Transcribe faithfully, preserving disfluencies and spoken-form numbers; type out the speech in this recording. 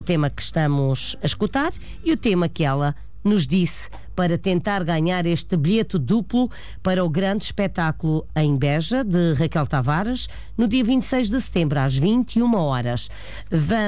o tema que estamos a escutar e o tema que ela nos disse para tentar ganhar este bilhete duplo para o grande espetáculo em Beja, de Raquel Tavares, no dia vinte e seis de setembro, às vinte e uma horas. Vamos